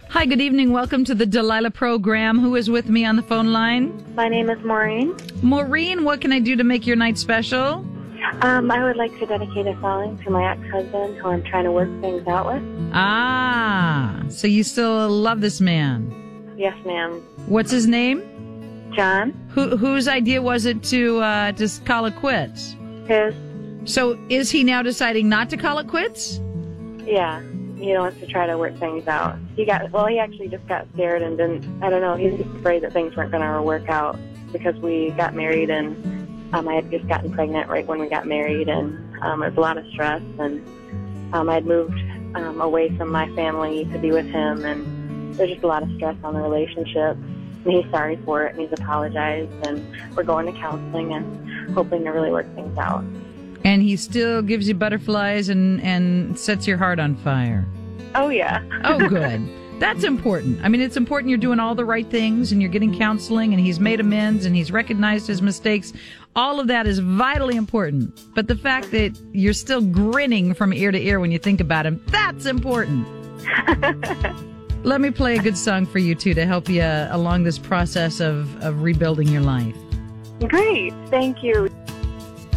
Hi, good evening. Welcome to the Delilah program. Who is with me on the phone line? My name is Maureen. Maureen, what can I do to make your night special? I would like to dedicate a song to my ex-husband who I'm trying to work things out with. Ah, so you still love this man? Yes, ma'am. What's his name? John? Whose idea was it to just call it quits? His? So is he now deciding not to call it quits? Yeah. He wants to try to work things out. He actually just got scared and he's just afraid that things weren't going to work out because we got married and I had just gotten pregnant right when we got married and it was a lot of stress and I had moved away from my family to be with him and there's just a lot of stress on the relationship. And he's sorry for it and he's apologized and we're going to counseling and hoping to really work things out. And he still gives you butterflies and sets your heart on fire. Oh, yeah. Oh, good. That's important. I mean, it's important you're doing all the right things and you're getting counseling and he's made amends and he's recognized his mistakes. All of that is vitally important. But the fact that you're still grinning from ear to ear when you think about him, that's important. Let me play a good song for you, too, to help you along this process of rebuilding your life. Great. Thank you.